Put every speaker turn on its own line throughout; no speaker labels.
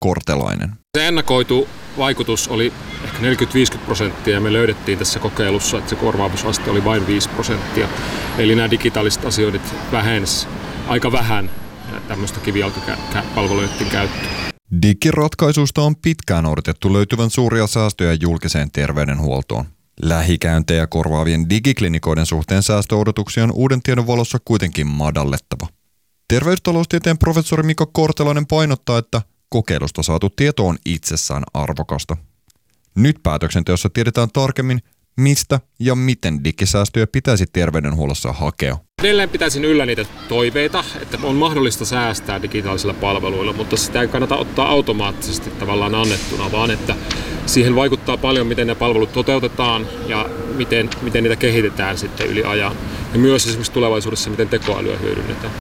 Kortelainen.
Se ennakoitu vaikutus oli ehkä 40-50% ja me löydettiin tässä kokeilussa, että se korvaavuusaste oli vain 5%. Eli nämä digitaaliset asioinnit vähensivät aika vähän tämmöistä kivijalkapalveluiden käyttöä.
Digiratkaisuista on pitkään odotettu löytyvän suuria säästöjä julkiseen terveydenhuoltoon. Lähikäyntejä korvaavien digiklinikoiden suhteen säästöodotuksia on uuden tiedon valossa kuitenkin madallettava. Terveystaloustieteen professori Mika Kortelainen painottaa, että kokeilusta saatu tieto on itsessään arvokasta. Nyt päätöksenteossa tiedetään tarkemmin, mistä ja miten digisäästöjä pitäisi terveydenhuollossa hakea.
Edelleen pitäisin yllä niitä toiveita, että on mahdollista säästää digitaalisilla palveluilla, mutta sitä ei kannata ottaa automaattisesti tavallaan annettuna, vaan että siihen vaikuttaa paljon, miten ne palvelut toteutetaan ja miten niitä kehitetään sitten yli ajan. Ja myös esimerkiksi tulevaisuudessa, miten tekoälyä hyödynnetään.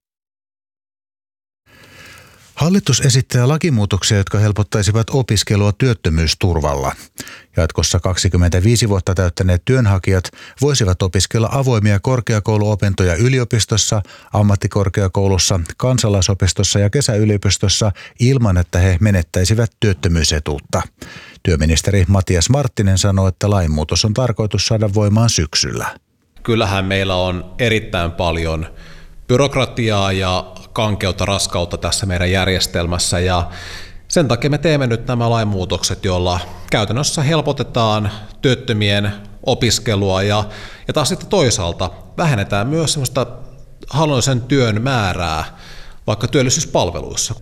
Hallitus esittää lakimuutoksia, jotka helpottaisivat opiskelua työttömyysturvalla. Jatkossa 25 vuotta täyttäneet työnhakijat voisivat opiskella avoimia korkeakouluopintoja yliopistossa, ammattikorkeakoulussa, kansalaisopistossa ja kesäyliopistossa ilman, että he menettäisivät työttömyysetuutta. Työministeri Matias Marttinen sanoi, että lainmuutos on tarkoitus saada voimaan syksyllä.
Kyllähän meillä on erittäin paljon byrokratiaa ja kankeutta, raskautta tässä meidän järjestelmässä ja sen takia me teemme nyt nämä lainmuutokset, joilla käytännössä helpotetaan työttömien opiskelua ja taas sitten toisaalta vähennetään myös semmoista hallinnollisen työn määrää vaikka työllisyyspalveluissa.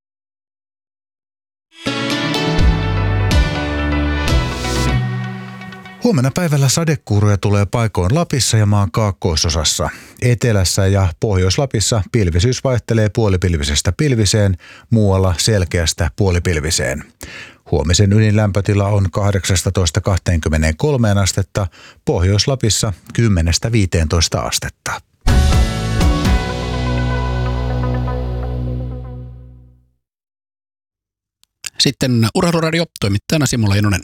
Huomenna päivällä sadekuuroja tulee paikoin Lapissa ja maan kaakkoisosassa. Etelässä ja Pohjois-Lapissa pilvisyys vaihtelee puolipilvisestä pilviseen, muualla selkeästä puolipilviseen. Huomisen ydinlämpötila on 18–23 astetta, Pohjois-Lapissa 10–15 astetta.
Sitten Urheiluradio, toimittajana Simo Leinonen.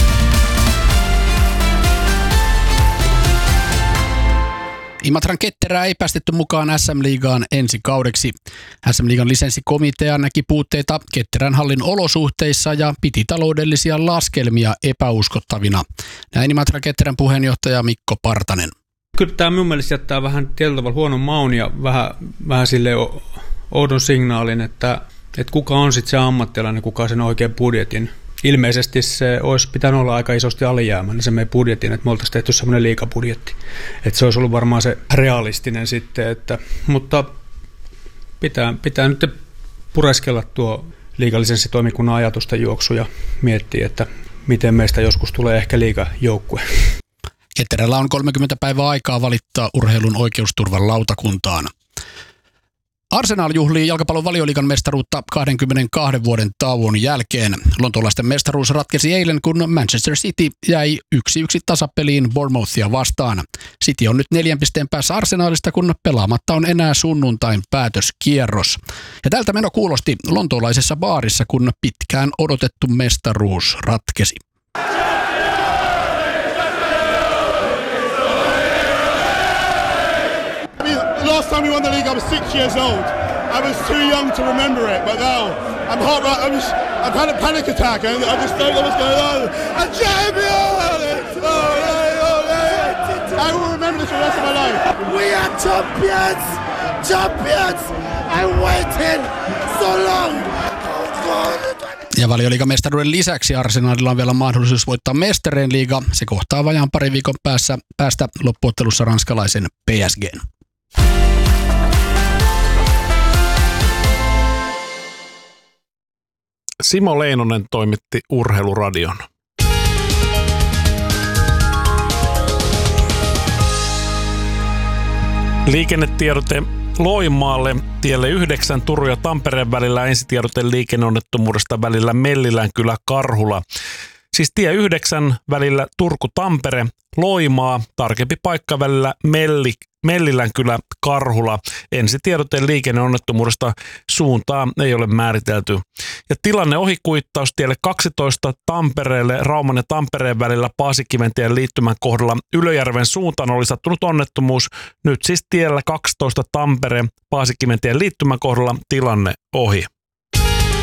Imatran Ketterää ei päästetty mukaan SM-liigaan ensi kaudeksi. SM-liigan lisenssikomitea näki puutteita Ketterän hallin olosuhteissa ja piti taloudellisia laskelmia epäuskottavina. Näin Imatran Ketterän puheenjohtaja Mikko Partanen.
Kyllä tämä mun mielestä jättää vähän tietyllä tavalla huonon maun ja vähän sille oudon signaalin, että kuka on sitten se ammattilainen, kuka sen oikein budjetin. Ilmeisesti se olisi pitänyt olla aika isosti alijäämäinen se meidän budjetin, että me oltaisiin tehty semmoinen liigabudjetti. Että se olisi ollut varmaan se realistinen sitten, mutta pitää nyt pureskella tuo liigalisenssitoimikunnan ajatusten juoksu ja miettiä, että miten meistä joskus tulee ehkä liigajoukkue.
Ketterällä on 30 päivää aikaa valittaa urheilun oikeusturvan lautakuntaan. Arsenal juhlii jalkapallon Valioliigan mestaruutta 22 vuoden tauon jälkeen. Lontoolaisten mestaruus ratkesi eilen, kun Manchester City jäi 1-1 tasapeliin Bournemouthia vastaan. City on nyt 4 pisteen päässä Arsenalista, kun pelaamatta on enää sunnuntain päätöskierros. Ja tältä meno kuulosti lontoolaisessa baarissa, kun pitkään odotettu mestaruus ratkesi.
Last time we won the league, I was 6 years old. I was too young to remember it, but now I've had a panic attack. I just don't know what's going on. A champion! I will remember this for the rest of my life.
We are champions! Champions! I waited so long!
Ja Valioliigan mestaruuden lisäksi Arsenalilla on vielä mahdollisuus voittaa Mestarien liiga. Se kohtaa vajaan parin viikon päästä loppuottelussa ranskalaisen PSG:n.
Simo Leinonen toimitti Urheiluradion. Liikennetiedote Loimaalle tielle 9 Turun ja Tampereen välillä, ensitiedote liikenneonnettomuudesta välillä Mellilän-kylä Karhula. Siis tie 9 välillä Turku-Tampere, Loimaa, tarkempi paikka välillä Mellilän-kylä Karhula. Ensitiedote liikenneonnettomuudesta, suuntaa ei ole määritelty. Ja tilanne ohikuittaus tielle 12 Tampereelle, Rauman ja Tampereen välillä Paasikiventien liittymän kohdalla Ylöjärven suuntaan oli sattunut onnettomuus. Nyt siis tiellä 12 Tampere, Paasikiventien liittymän kohdalla tilanne ohi.